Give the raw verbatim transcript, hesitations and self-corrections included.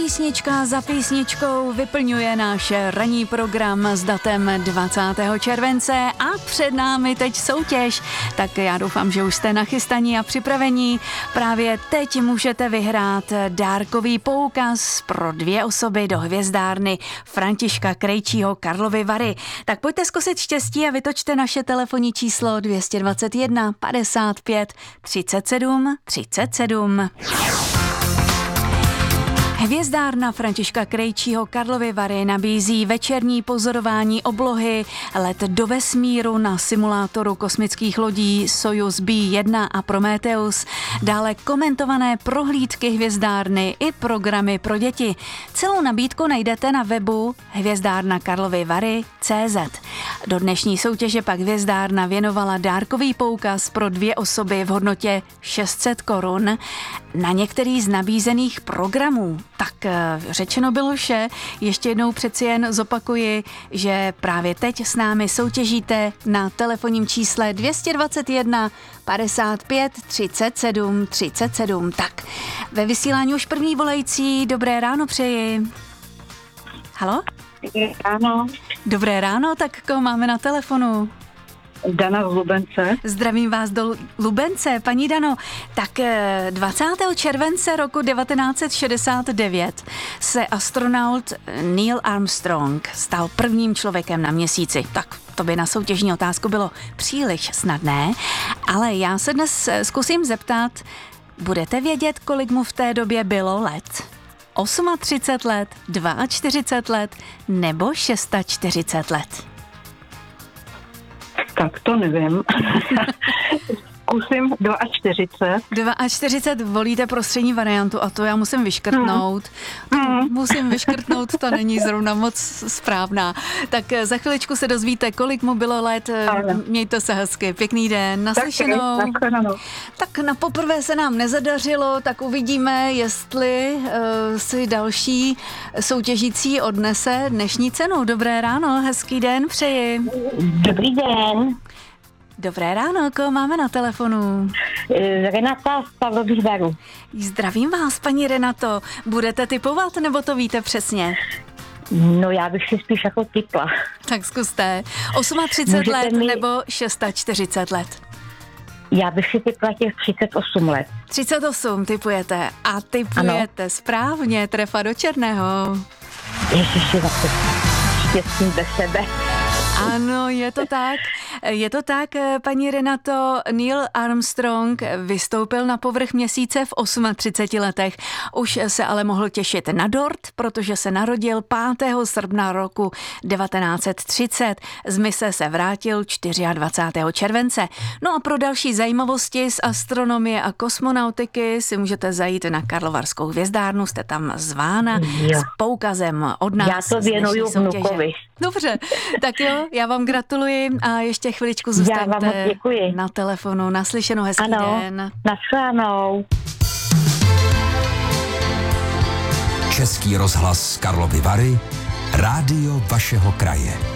Písnička za písničkou vyplňuje náš ranní program s datem dvacátého července a před námi teď soutěž. Tak já doufám, že už jste nachystaní a připravení. Právě teď můžete vyhrát dárkový poukaz pro dvě osoby do hvězdárny Františka Krejčího Karlovy Vary. Tak pojďte zkusit štěstí a vytočte naše telefonní číslo dvě stě dvacet jedna padesát pět třicet sedm třicet sedm. Hvězdárna Františka Krejčího Karlovy Vary nabízí večerní pozorování oblohy, let do vesmíru na simulátoru kosmických lodí Sojuz bé jedna a Prometheus, dále komentované prohlídky hvězdárny i programy pro děti. Celou nabídku najdete na webu hvězdárna Karlovy Vary tečka cé zet. Do dnešní soutěže pak hvězdárna věnovala dárkový poukaz pro dvě osoby v hodnotě šest set korun na některý z nabízených programů. Tak řečeno bylo vše, ještě jednou přeci jen zopakuji, že právě teď s námi soutěžíte na telefonním čísle dvě stě dvacet jedna padesát pět třicet sedm třicet sedm. Tak, ve vysílání už první volající, dobré ráno přeji. Halo? Dobré ráno. Dobré ráno, tak koho máme na telefonu? Dana z Lubence. Zdravím vás do Lubence, paní Dano. Tak dvacátého července roku devatenáct set šedesát devět se astronaut Neil Armstrong stal prvním člověkem na měsíci. Tak to by na soutěžní otázku bylo příliš snadné, ale já se dnes zkusím zeptat, budete vědět, kolik mu v té době bylo let? třicet osm let, čtyřicet dva let nebo čtyřicet šest let? Tak to nevím. Zkusím čtyřicet dva. čtyřicet dva volíte prostřední variantu a to já musím vyškrtnout. Hmm. Musím vyškrtnout, to není zrovna moc správná. Tak za chviličku se dozvíte, kolik mu bylo let. Ano. Mějte se hezky. Pěkný den. Naslyšenou. Tak, tak na poprvé se nám nezadařilo, tak uvidíme, jestli uh, si další soutěžící odnese dnešní cenu. Dobré ráno, hezký den, přeji. Dobrý den. Dobré ráno, koho máme na telefonu? Renata z Karlových Varů. Zdravím vás, paní Renato. Budete tipovat, nebo to víte přesně? No já bych si spíš jako tipla. Tak zkuste. třicet osm let mi... nebo čtyřicet šest let? Já bych si tipla těch třicet osm let. třicet osm tipujete a tipujete ano. Správně, trefa do černého. Ježiši, za to štěstím bez sebe. Ano, je to tak. Je to tak, paní Renato. Neil Armstrong vystoupil na povrch měsíce v třiceti osmi letech. Už se ale mohl těšit na dort, protože se narodil pátého srpna roku devatenáct set třicet. Z mise se vrátil dvacátého čtvrtého července. No a pro další zajímavosti z astronomie a kosmonautiky si můžete zajít na Karlovarskou hvězdárnu, jste tam zvána jo. S poukazem od nás. Já to věnuju vnukovi. Dobře, tak jo, já vám gratuluji a ještě chviličku zůstaňte na telefonu. Naslyšenou, hezký ano, den. Naslyšenou. Český rozhlas Karlovy Vary, rádio vašeho kraje.